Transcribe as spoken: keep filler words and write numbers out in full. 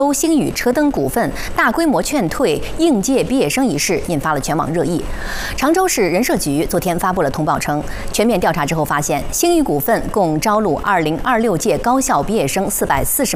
州星宇车灯股份大规模劝退应届毕业生一事引发了全网热议。常州市人社局昨天发布了通报称，全面调查之后发现，星宇股份共招录二零二六届高校毕业生四百四十。